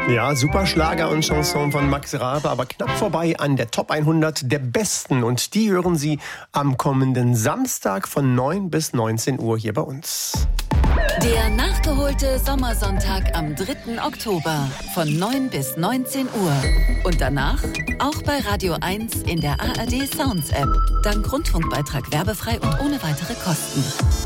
Ja, super Schlager und Chanson von Max Rabe, aber knapp vorbei an der Top 100 der Besten. Und die hören Sie am kommenden Samstag von 9 bis 19 Uhr hier bei uns. Der nachgeholte Sommersonntag am 3. Oktober von 9 bis 19 Uhr. Und danach auch bei Radio 1 in der ARD Sounds App. Dank Rundfunkbeitrag werbefrei und ohne weitere Kosten.